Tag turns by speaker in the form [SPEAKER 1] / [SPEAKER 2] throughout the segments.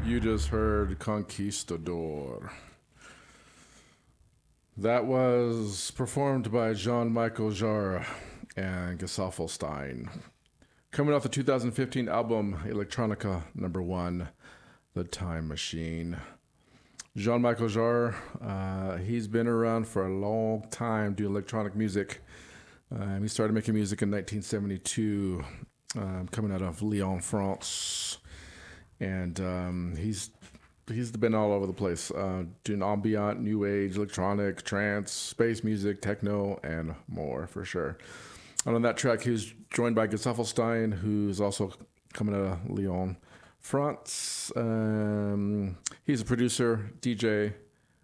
[SPEAKER 1] You just heard Conquistador. That was performed by Jean-Michel Jarre and Gesaffelstein. Coming off the 2015 album Electronica #1, The Time Machine. Jean-Michel Jarre, he's been around for a long time doing electronic music. He started making music in 1972, coming out of Lyon, France. And he's been all over the place, doing ambient, new age, electronic, trance, space music, techno, and more for sure. And on that track, he was joined by Gesaffelstein, who's also coming out of Lyon, France. He's a producer, DJ,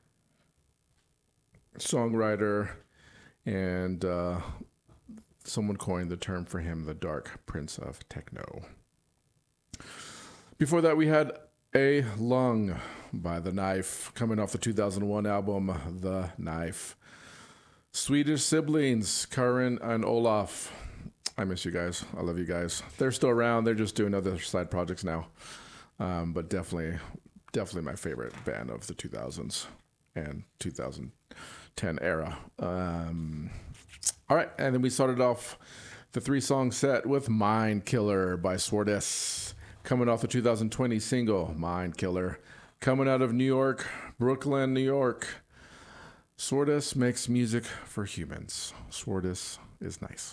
[SPEAKER 1] songwriter, and someone coined the term for him, the Dark Prince of Techno. Before that, we had A Lung by The Knife, coming off the 2001 album The Knife. Swedish siblings, Karin and Olaf. I miss you guys. I love you guys. They're still around. They're just doing other side projects now. But definitely my favorite band of the 2000s and 2010 era. All right, and then we started off the 3-song set with Mind Killer by Swartis, coming off the 2020 single Mind Killer, coming out of New York, Brooklyn, New York. Swartis makes music for humans. Swartis is nice.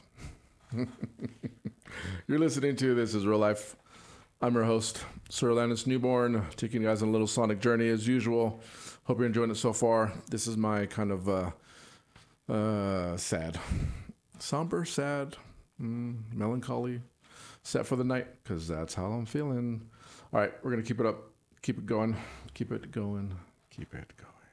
[SPEAKER 1] You're listening to This Is Real Life. I'm your host, Sir Landis Newborn, taking you guys on a little sonic journey as usual. Hope you're enjoying it so far. This is my kind of sad, somber, sad, melancholy set for the night, because that's how I'm feeling. All right, we're going to keep it up, keep it going, keep it going, keep it going.